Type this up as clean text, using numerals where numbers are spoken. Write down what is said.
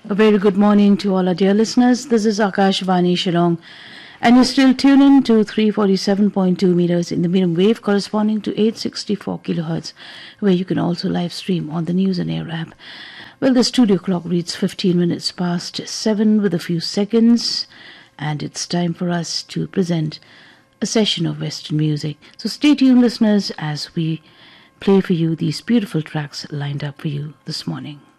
A very good morning to all our dear listeners. This is Akashvani Shillong, and you're still tuned in to 347.2 meters in the medium wave corresponding to 864 kilohertz, where you can also live stream on the News and Air app. Well, the studio clock reads 15 minutes past 7 with a few seconds, and it's time for us to present a session of Western music. So stay tuned, listeners, as we play for you these beautiful tracks lined up for you this morning.